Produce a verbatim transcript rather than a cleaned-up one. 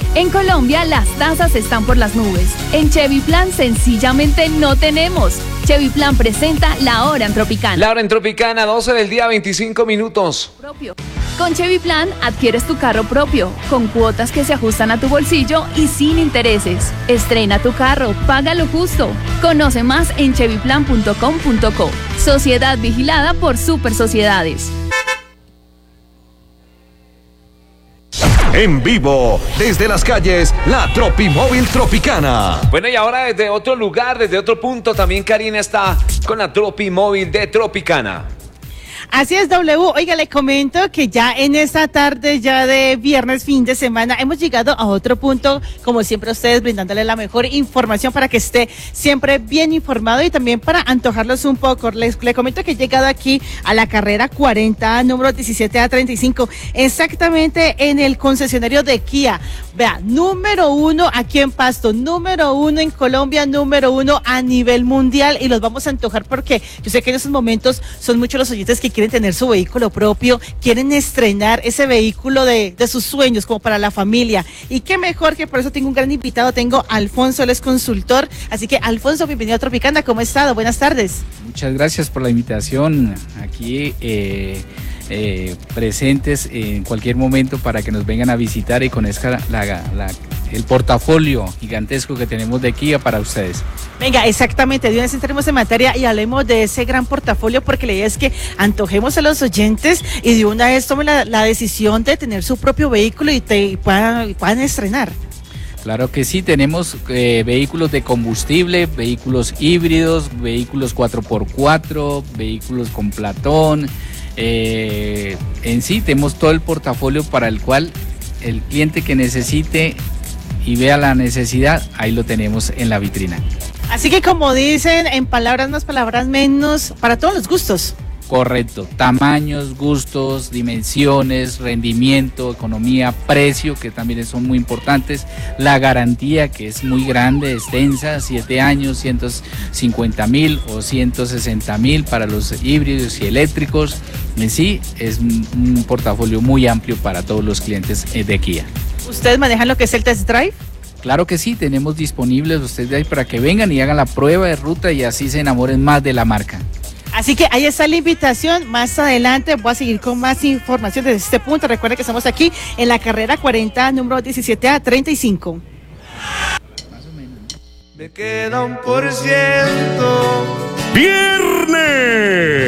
En Colombia las tasas están por las nubes. En Chevy Plan sencillamente no tenemos. Chevy Plan presenta La Hora en Tropicana. La Hora en Tropicana, doce del día, veinticinco minutos. Propio. Con Chevy Plan adquieres tu carro propio, con cuotas que se ajustan a tu bolsillo y sin intereses. Estrena tu carro, paga lo justo. Conoce más en chevy plan punto com punto co. Sociedad vigilada por Super Sociedades. En vivo, desde las calles, la Tropimóvil Tropicana. Bueno, y ahora desde otro lugar, desde otro punto, también Karina está con la Tropimóvil de Tropicana. Así es, W. Oiga, le comento que ya en esta tarde, ya de viernes, fin de semana, hemos llegado a otro punto, como siempre ustedes, brindándole la mejor información para que esté siempre bien informado y también para antojarlos un poco. Les, le comento que he llegado aquí a la carrera cuarenta, número diecisiete a treinta y cinco, exactamente en el concesionario de Kia. Vea, número uno aquí en Pasto, número uno en Colombia, número uno a nivel mundial, y los vamos a antojar porque yo sé que en estos momentos son muchos los oyentes que quieren tener su vehículo propio, quieren estrenar ese vehículo de, de sus sueños como para la familia, y qué mejor que por eso tengo un gran invitado. Tengo a Alfonso, él es consultor, así que Alfonso, bienvenido a Tropicana, ¿cómo ha estado? Buenas tardes. Muchas gracias por la invitación, aquí eh, eh, presentes en cualquier momento para que nos vengan a visitar y conozcan la, la, la, el portafolio gigantesco que tenemos de Kia para ustedes. Venga, exactamente, de una vez entremos en materia y hablemos de ese gran portafolio, porque la idea es que antojemos a los oyentes y de una vez tomen la, la decisión de tener su propio vehículo y, te, y, puedan, y puedan estrenar. Claro que sí, tenemos eh, vehículos de combustible, vehículos híbridos, vehículos cuatro por cuatro, vehículos con platón. Eh, en sí tenemos todo el portafolio para el cual el cliente que necesite y vea la necesidad, ahí lo tenemos en la vitrina. Así que, como dicen, en palabras más, palabras menos, para todos los gustos. Correcto, tamaños, gustos, dimensiones, rendimiento, economía, precio, que también son muy importantes, la garantía, que es muy grande, extensa, siete años, ciento cincuenta mil o ciento sesenta mil para los híbridos y eléctricos. En sí es un, un portafolio muy amplio para todos los clientes de Kia. ¿Ustedes manejan lo que es el test drive? Claro que sí, tenemos disponibles ustedes ahí para que vengan y hagan la prueba de ruta y así se enamoren más de la marca. Así que ahí está la invitación. Más adelante voy a seguir con más información desde este punto. Recuerden que estamos aquí en la carrera cuarenta, número diecisiete a treinta y cinco. Más o menos. Me queda un por ciento. ¡Viernes!